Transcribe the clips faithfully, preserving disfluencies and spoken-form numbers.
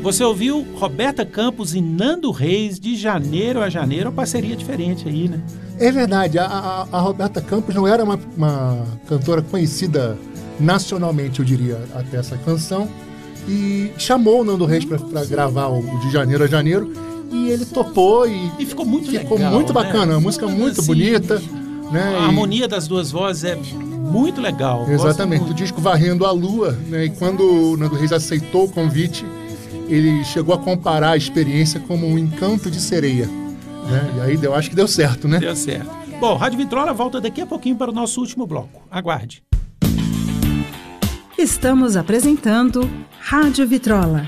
Você ouviu Roberta Campos e Nando Reis, De Janeiro a Janeiro, uma parceria diferente aí, né? É verdade, a, a, a Roberta Campos não era uma, uma cantora conhecida nacionalmente, eu diria, até essa canção, e chamou o Nando Reis para gravar o, o De Janeiro a Janeiro, e ele topou e, e ficou muito ficou legal, muito né? bacana, uma música muito assim, bonita, né? A e... harmonia das duas vozes é muito legal. Exatamente, o disco Varrendo a Lua, né? E quando o Nando Reis aceitou o convite, ele chegou a comparar a experiência como um encanto de sereia, né? E aí eu acho que deu certo, né? Deu certo. Bom, Rádio Vitrola volta daqui a pouquinho para o nosso último bloco. Aguarde. Estamos apresentando Rádio Vitrola.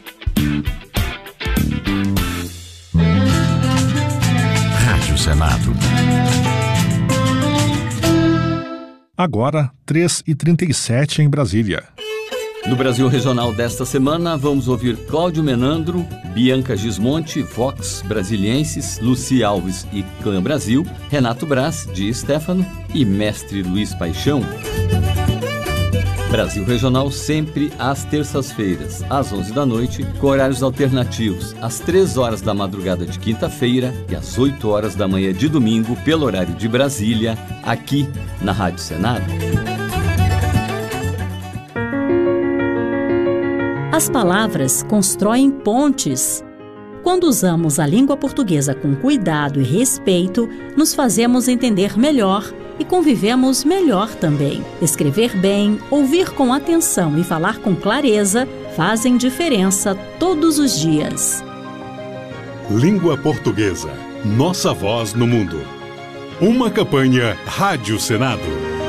Rádio Senado. Agora, três e trinta e sete em Brasília. No Brasil Regional desta semana, vamos ouvir Cláudio Menandro, Bianca Gismonti, Vox Brasilienses, Luci Alves e Clã Brasil, Renato Braz, de Stefano e Mestre Luiz Paixão. Brasil Regional sempre às terças-feiras, às onze da noite, com horários alternativos, às três horas da madrugada de quinta-feira e às oito horas da manhã de domingo, pelo horário de Brasília, aqui na Rádio Senado. As palavras constroem pontes. Quando usamos a língua portuguesa com cuidado e respeito, nos fazemos entender melhor e convivemos melhor também. Escrever bem, ouvir com atenção e falar com clareza fazem diferença todos os dias. Língua Portuguesa. Nossa voz no mundo. Uma campanha Rádio Senado.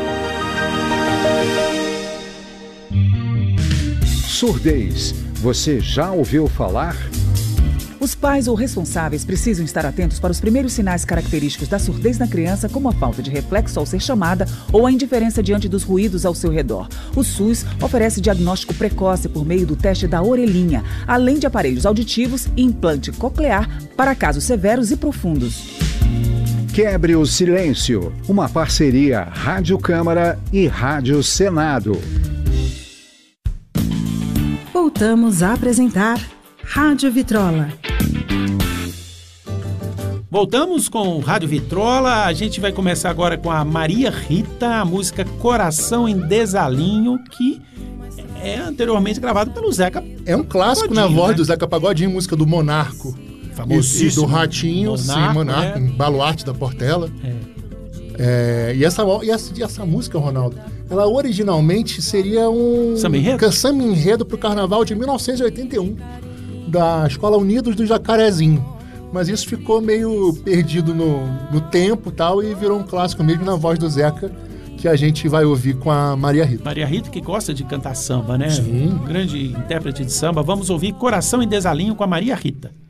Surdez. Você já ouviu falar? Os pais ou responsáveis precisam estar atentos para os primeiros sinais característicos da surdez na criança, como a falta de reflexo ao ser chamada ou a indiferença diante dos ruídos ao seu redor. O SUS oferece diagnóstico precoce por meio do teste da orelhinha, além de aparelhos auditivos e implante coclear para casos severos e profundos. Quebre o silêncio. Uma parceria Rádio Câmara e Rádio Senado. Voltamos a apresentar Rádio Vitrola. Voltamos com Rádio Vitrola. A gente vai começar agora com a Maria Rita, a música Coração em Desalinho, que é anteriormente gravado pelo Zeca. É um clássico na voz, né, do Zeca Pagodinho, música do Monarco. Famosíssimo. E do Ratinho, Monarco, sim, Monarco, né? Baluarte da Portela. É. É, e, essa, e, essa, e essa música, Ronaldo, ela originalmente seria um samba enredo, samba enredo para o Carnaval de mil novecentos e oitenta e um, da Escola Unidos do Jacarezinho. Mas isso ficou meio perdido no, no tempo e tal, e virou um clássico mesmo na voz do Zeca, que a gente vai ouvir com a Maria Rita. Maria Rita, que gosta de cantar samba, né? Sim. Um grande intérprete de samba. Vamos ouvir Coração em Desalinho com a Maria Rita.